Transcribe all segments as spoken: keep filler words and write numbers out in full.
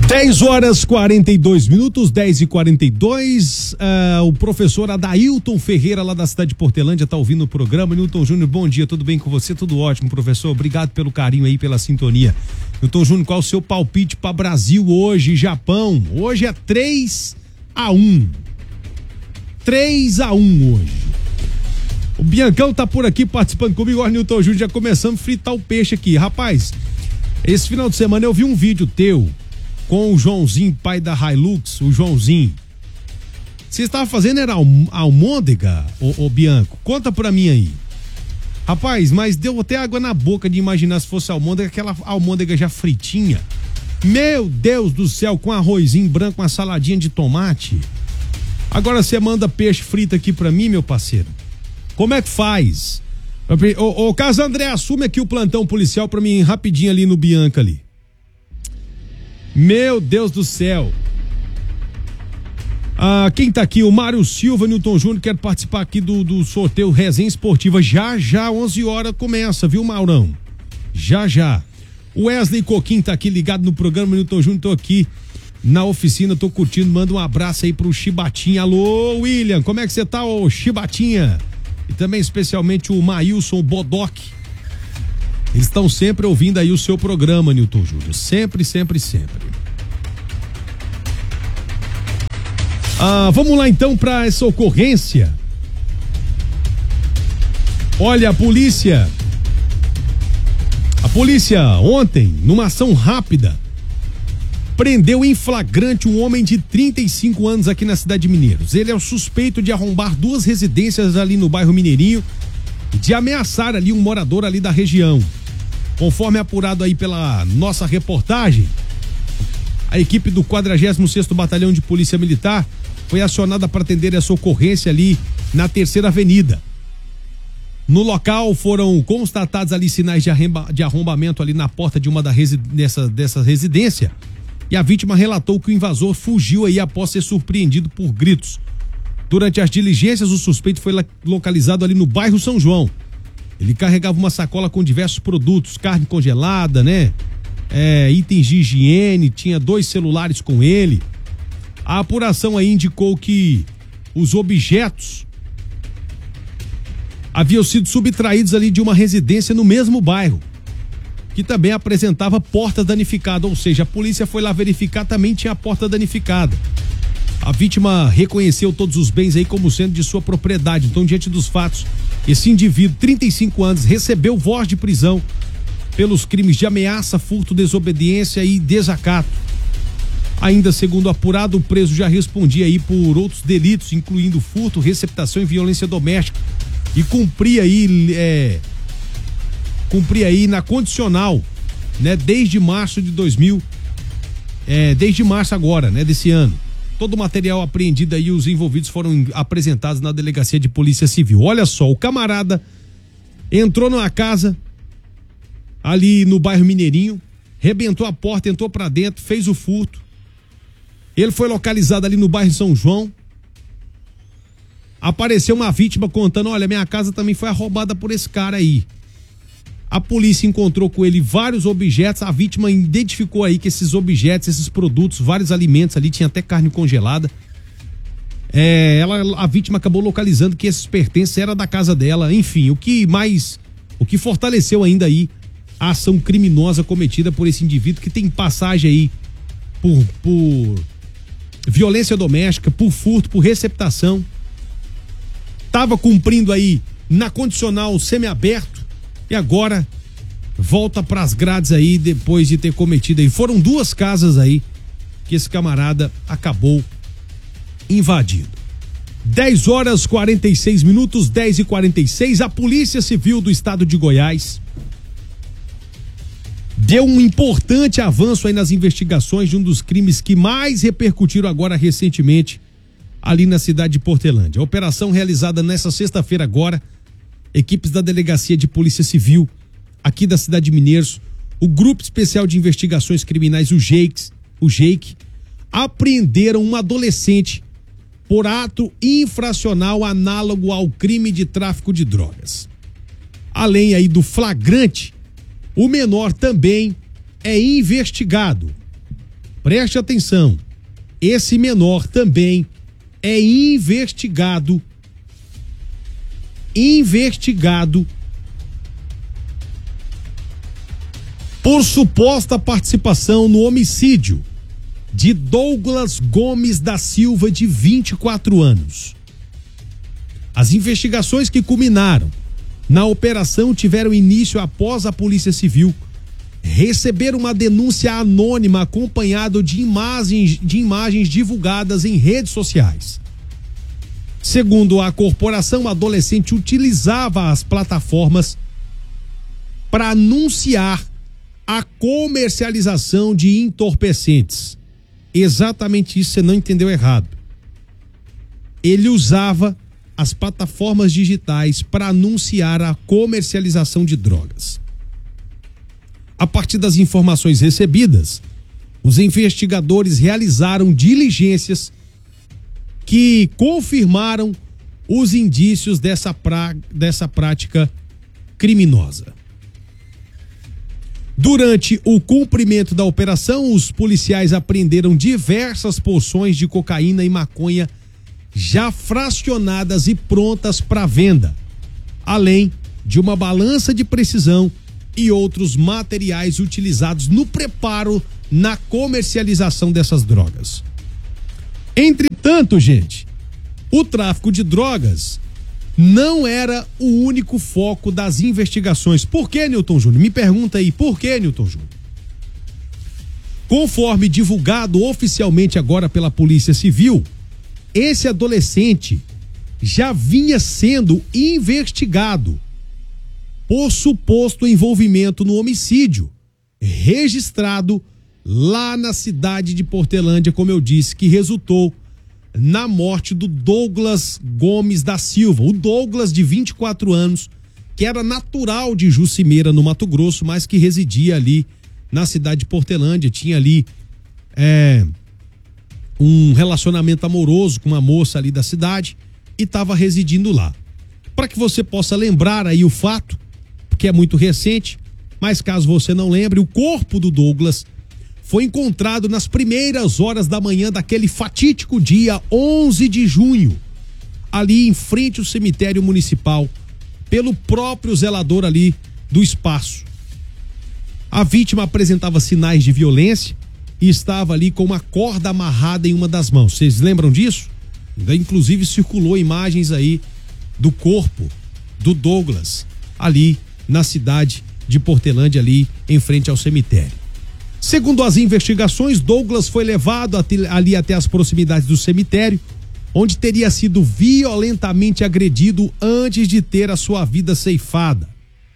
dez horas quarenta e dois minutos, dez e quarenta e dois. Uh, o professor Adailton Ferreira, lá da cidade de Portelândia, está ouvindo o programa. Newton Júnior, bom dia, tudo bem com você? Tudo ótimo, professor. Obrigado pelo carinho aí, pela sintonia. Newton Júnior, qual o seu palpite para Brasil hoje, Japão? Hoje é três a um. três a um hoje. O Biancão tá por aqui participando comigo. Olha, Newton Júnior, já começamos a fritar o peixe aqui. Rapaz, esse final de semana eu vi um vídeo teu com o Joãozinho, pai da Hilux, o Joãozinho. Você estava fazendo era almôndega, ô, ô Bianco? Conta pra mim aí. Rapaz, mas deu até água na boca de imaginar se fosse almôndega, aquela almôndega já fritinha. Meu Deus do céu, com arrozinho branco, uma saladinha de tomate. Agora você manda peixe frito aqui pra mim, meu parceiro. Como é que faz? Ô, ô Caso André, assume aqui o plantão policial pra mim rapidinho ali no Bianca ali. Meu Deus do céu. Ah, quem tá aqui? O Mário Silva, Newton Júnior, quer participar aqui do, do sorteio Resenha Esportiva. Já, já, onze horas começa, viu, Maurão? Já, já. O Wesley Coquinho tá aqui ligado no programa, Newton Júnior, tô aqui na oficina, tô curtindo, manda um abraço aí pro Chibatinha. Alô, William, como é que você tá, ô Chibatinha? E também especialmente o Maílson Bodoc. Eles estão sempre ouvindo aí o seu programa, Newton Júnior. Sempre, sempre, sempre. Ah, vamos lá então para essa ocorrência. Olha, a polícia. A polícia ontem, numa ação rápida, prendeu em flagrante um homem de trinta e cinco anos aqui na cidade de Mineiros. Ele é o suspeito de arrombar duas residências ali no bairro Mineirinho e de ameaçar ali um morador ali da região. Conforme apurado aí pela nossa reportagem, a equipe do quadragésimo sexto Batalhão de Polícia Militar foi acionada para atender essa ocorrência ali na Terceira Avenida. No local foram constatados ali sinais de, arremba, de arrombamento ali na porta de uma da resi, dessa, dessa residência, e a vítima relatou que o invasor fugiu aí após ser surpreendido por gritos. Durante as diligências, o suspeito foi localizado ali no bairro São João. Ele carregava uma sacola com diversos produtos, carne congelada, né? É, itens de higiene, tinha dois celulares com ele. A apuração aí indicou que os objetos haviam sido subtraídos ali de uma residência no mesmo bairro, que também apresentava porta danificada, ou seja, a polícia foi lá verificar, também tinha a porta danificada. A vítima reconheceu todos os bens aí como sendo de sua propriedade. Então, diante dos fatos, esse indivíduo, trinta e cinco anos, recebeu voz de prisão pelos crimes de ameaça, furto, desobediência e desacato. Ainda segundo o apurado, o preso já respondia aí por outros delitos, incluindo furto, receptação e violência doméstica, e cumpria aí é, cumpria aí na condicional, né, desde março de dois mil, é, desde março agora, né, desse ano. Todo o material apreendido aí, os envolvidos foram apresentados na Delegacia de Polícia Civil. Olha só, o camarada entrou numa casa ali no bairro Mineirinho, rebentou a porta, entrou pra dentro, fez o furto. Ele foi localizado ali no bairro São João. Apareceu uma vítima contando: olha, minha casa também foi arrombada por esse cara aí. A polícia encontrou com ele vários objetos. A vítima identificou aí que esses objetos, esses produtos, vários alimentos ali, tinha até carne congelada. É, ela, a vítima acabou localizando que esses pertences eram da casa dela. Enfim, o que mais, o que fortaleceu ainda aí a ação criminosa cometida por esse indivíduo, que tem passagem aí por, por violência doméstica, por furto, por receptação. Tava cumprindo aí na condicional semiaberto. E agora volta pras grades aí depois de ter cometido aí. Foram duas casas aí que esse camarada acabou invadindo. dez horas e quarenta e seis minutos, dez e quarenta e seis. A Polícia Civil do Estado de Goiás deu um importante avanço aí nas investigações de um dos crimes que mais repercutiram agora recentemente ali na cidade de Portelândia. A operação realizada nessa sexta-feira agora, equipes da Delegacia de Polícia Civil aqui da cidade de Mineiros, o Grupo Especial de Investigações Criminais, o JEIC, o JEIC, apreenderam uma adolescente por ato infracional análogo ao crime de tráfico de drogas. Além aí do flagrante, o menor também é investigado. Preste atenção, esse menor também é investigado, investigado por suposta participação no homicídio de Douglas Gomes da Silva, de vinte e quatro anos. As investigações que culminaram na operação tiveram início após a Polícia Civil receber uma denúncia anônima acompanhada de imagens, de imagens divulgadas em redes sociais. Segundo a corporação, o adolescente utilizava as plataformas para anunciar a comercialização de entorpecentes. Exatamente isso, você não entendeu errado. Ele usava as plataformas digitais para anunciar a comercialização de drogas. A partir das informações recebidas, os investigadores realizaram diligências que confirmaram os indícios dessa, pra, dessa prática criminosa. Durante o cumprimento da operação, os policiais apreenderam diversas porções de cocaína e maconha já fracionadas e prontas para venda, além de uma balança de precisão e outros materiais utilizados no preparo, na comercialização dessas drogas. Entretanto, gente, o tráfico de drogas não era o único foco das investigações. Por que, Newton Júnior? Me pergunta aí, por que, Newton Júnior? Conforme divulgado oficialmente agora pela Polícia Civil, esse adolescente já vinha sendo investigado por suposto envolvimento no homicídio registrado lá na cidade de Portelândia, como eu disse, que resultou na morte do Douglas Gomes da Silva. O Douglas, de vinte e quatro anos, que era natural de Jucimeira, no Mato Grosso, mas que residia ali na cidade de Portelândia, tinha ali é, um relacionamento amoroso com uma moça ali da cidade e estava residindo lá. Para que você possa lembrar aí o fato, porque é muito recente, mas caso você não lembre, o corpo do Douglas foi encontrado nas primeiras horas da manhã daquele fatídico dia onze de junho, ali em frente ao cemitério municipal, pelo próprio zelador ali do espaço. A vítima apresentava sinais de violência e estava ali com uma corda amarrada em uma das mãos. Vocês lembram disso? Inclusive circulou imagens aí do corpo do Douglas ali na cidade de Portelândia, ali em frente ao cemitério. Segundo as investigações, Douglas foi levado até, ali até as proximidades do cemitério, onde teria sido violentamente agredido antes de ter a sua vida ceifada.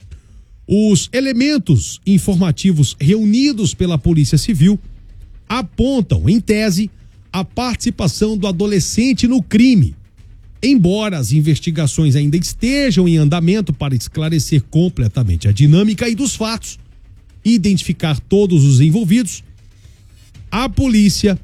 Os elementos informativos reunidos pela Polícia Civil apontam, em tese, a participação do adolescente no crime. Embora as investigações ainda estejam em andamento para esclarecer completamente a dinâmica e dos fatos e identificar todos os envolvidos, a polícia,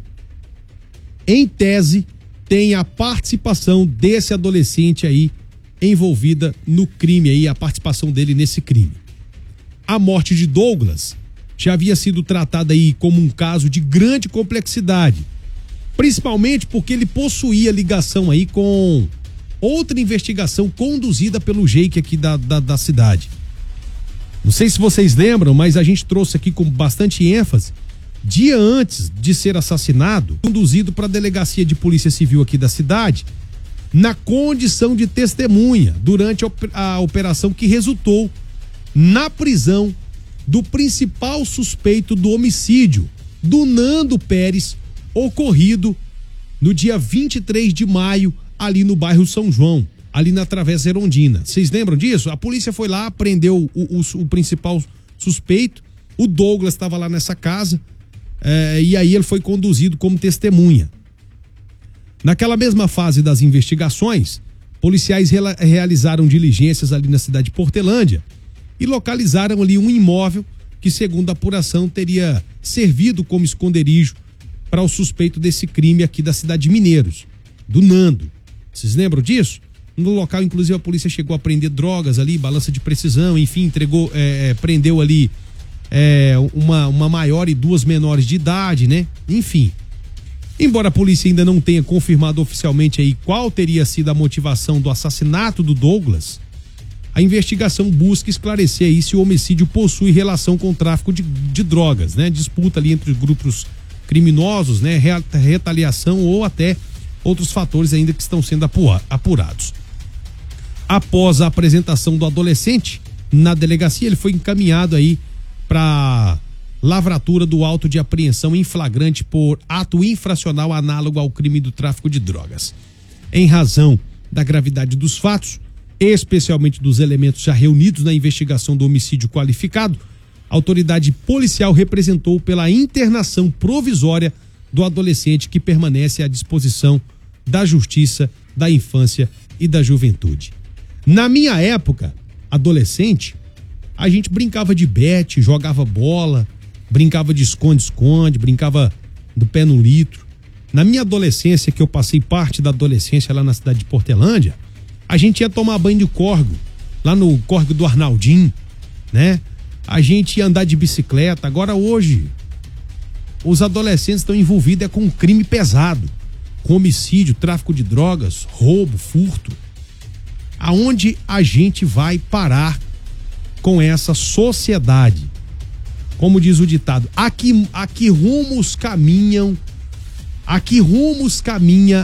em tese, tem a participação desse adolescente aí envolvida no crime aí, a participação dele nesse crime. A morte de Douglas já havia sido tratada aí como um caso de grande complexidade, principalmente porque ele possuía ligação aí com outra investigação conduzida pelo Jake aqui da, da, da cidade. Não sei se vocês lembram, mas a gente trouxe aqui com bastante ênfase, dia antes de ser assassinado, conduzido para a delegacia de polícia civil aqui da cidade, na condição de testemunha, durante a operação que resultou na prisão do principal suspeito do homicídio, do Nando Pérez, ocorrido no dia vinte e três de maio, ali no bairro São João, ali na Travessa Erondina. Vocês lembram disso? A polícia foi lá, prendeu o, o, o principal suspeito, o Douglas estava lá nessa casa, é, e aí ele foi conduzido como testemunha. Naquela mesma fase das investigações, policiais re realizaram diligências ali na cidade de Portelândia e localizaram ali um imóvel que, segundo a apuração, teria servido como esconderijo para o suspeito desse crime aqui da cidade de Mineiros, do Nando. Vocês lembram disso? No local, inclusive, a polícia chegou a prender drogas ali, balança de precisão, enfim, entregou, é, prendeu ali é, uma, uma maior e duas menores de idade, né? Enfim. Embora a polícia ainda não tenha confirmado oficialmente aí qual teria sido a motivação do assassinato do Douglas, a investigação busca esclarecer aí se o homicídio possui relação com o tráfico de, de drogas, né? Disputa ali entre grupos criminosos, né? Retaliação ou até outros fatores ainda que estão sendo apurados. Após a apresentação do adolescente na delegacia, ele foi encaminhado aí para lavratura do auto de apreensão em flagrante por ato infracional análogo ao crime do tráfico de drogas. Em razão da gravidade dos fatos, especialmente dos elementos já reunidos na investigação do homicídio qualificado, a autoridade policial representou pela internação provisória do adolescente, que permanece à disposição da Justiça da Infância e da Juventude. Na minha época, adolescente, a gente brincava de bete, jogava bola, brincava de esconde-esconde, brincava do pé no litro. Na minha adolescência, que eu passei parte da adolescência lá na cidade de Portelândia, a gente ia tomar banho de córrego, lá no córrego do Arnaldinho, né? A gente ia andar de bicicleta. Agora hoje, os adolescentes estão envolvidos é com crime pesado, com homicídio, tráfico de drogas, roubo, furto. Aonde a gente vai parar com essa sociedade? Como diz o ditado, a que, a que rumos caminham, a que rumos caminha